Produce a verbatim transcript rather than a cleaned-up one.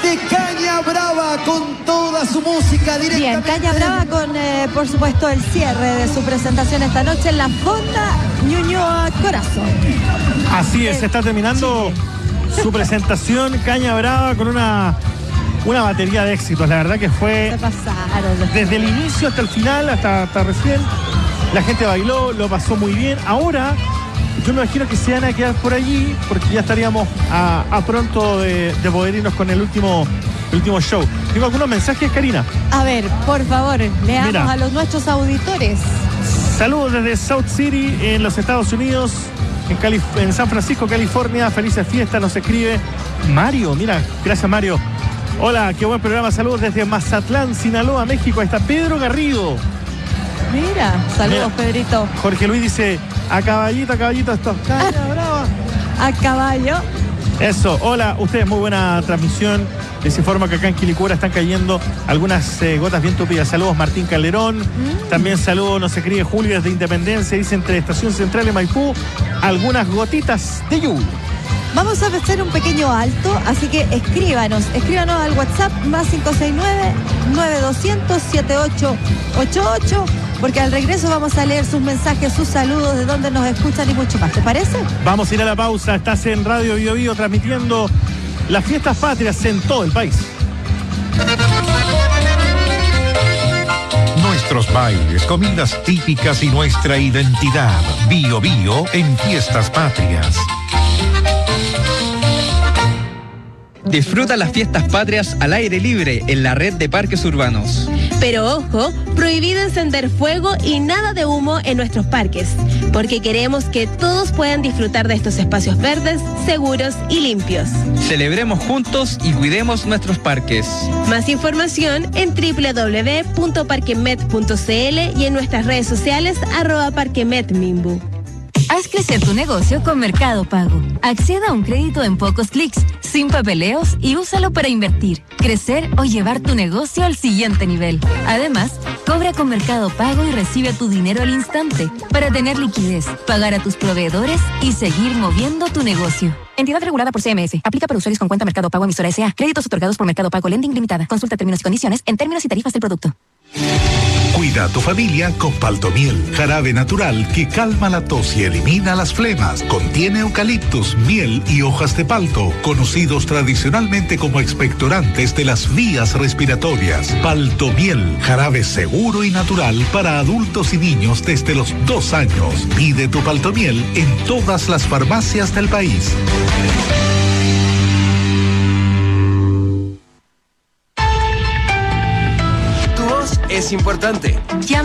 de Caña Brava con toda su música directamente. Bien, Caña Brava con, eh, por supuesto, el cierre de su presentación esta noche en la Fonda Ñuñoa Corazón. Así es, se está terminando Chile. Su presentación Caña Brava con una, una batería de éxitos. La verdad que fue se pasaron. Desde el inicio hasta el final, hasta, hasta recién. La gente bailó, lo pasó muy bien. Ahora yo me imagino que se van a quedar por allí porque ya estaríamos a, a pronto de, de poder irnos con el último, el último show. Tengo algunos mensajes, Karina. A ver, por favor, leamos Mira. a los nuestros auditores. Saludos desde South City, en los Estados Unidos, en, Calif- en San Francisco, California. Felices fiestas, nos escribe Mario. Mira, gracias, Mario. Hola, qué buen programa. Saludos desde Mazatlán, Sinaloa, México. Ahí está Pedro Garrido. Mira, saludos, Mira. Pedrito. Jorge Luis dice, a caballito, a caballito, esto. Caña Brava. A caballo. Eso, hola, ustedes, muy buena transmisión. Les informo que acá en Quilicura están cayendo algunas eh, gotas bien tupidas. Saludos, Martín Calderón. Mm. También saludos, nos escribe Julio desde Independencia. Dice, entre Estación Central y Maipú, algunas gotitas de lluvia. Vamos a hacer un pequeño alto, así que escríbanos, escríbanos al WhatsApp más cinco seis nueve, nueve dos cero cero, siete ocho ocho ocho, porque al regreso vamos a leer sus mensajes, sus saludos, de dónde nos escuchan y mucho más. ¿Te parece? Vamos a ir a la pausa. Estás en Radio Bio Bio transmitiendo las fiestas patrias en todo el país. Nuestros bailes, comidas típicas y nuestra identidad. Bio Bio en Fiestas Patrias. Disfruta las fiestas patrias al aire libre en la red de parques urbanos. Pero ojo, prohibido encender fuego y nada de humo en nuestros parques, porque queremos que todos puedan disfrutar de estos espacios verdes, seguros y limpios. Celebremos juntos y cuidemos nuestros parques. Más información en doble u doble u doble u punto parquemet punto c l y en nuestras redes sociales arroba parquemetmimbu. Haz crecer tu negocio con Mercado Pago. Acceda a un crédito en pocos clics, sin papeleos y úsalo para invertir, crecer o llevar tu negocio al siguiente nivel. Además, cobra con Mercado Pago y recibe tu dinero al instante para tener liquidez, pagar a tus proveedores y seguir moviendo tu negocio. Entidad regulada por C M F. Aplica para usuarios con cuenta Mercado Pago emisora S A. Créditos otorgados por Mercado Pago Lending Limitada. Consulta términos y condiciones en términos y tarifas del producto. Cuida a tu familia con Paltomiel, jarabe natural que calma la tos y elimina las flemas. Contiene eucaliptus, miel y hojas de palto, conocidos tradicionalmente como expectorantes de las vías respiratorias. Paltomiel, jarabe seguro y natural para adultos y niños desde los dos años. Pide tu Paltomiel en todas las farmacias del país. Es importante. Llama